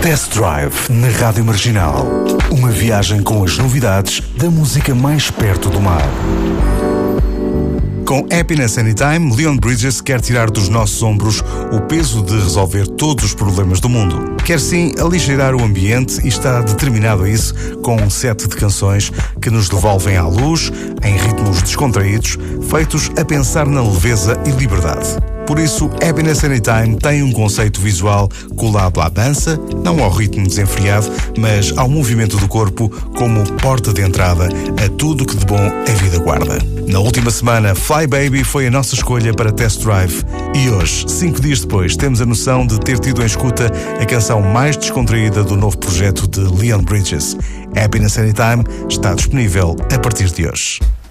Test Drive na Rádio Marginal. Uma viagem com as novidades da música mais perto do mar. Com Happiness Anytime, Leon Bridges quer tirar dos nossos ombros o peso de resolver todos os problemas do mundo. Quer sim aligerar o ambiente e está determinado a isso com um set de canções que nos devolvem à luz, em ritmos descontraídos, feitos a pensar na leveza e liberdade. Por isso, Happiness Anytime tem um conceito visual colado à dança, não ao ritmo desenfreado, mas ao movimento do corpo como porta de entrada a tudo que de bom a vida guarda. Na última semana, Fly Baby foi a nossa escolha para Test Drive e hoje, 5 dias depois, temos a noção de ter tido em escuta a canção mais descontraída do novo projeto de Leon Bridges. Happiness Anytime está disponível a partir de hoje.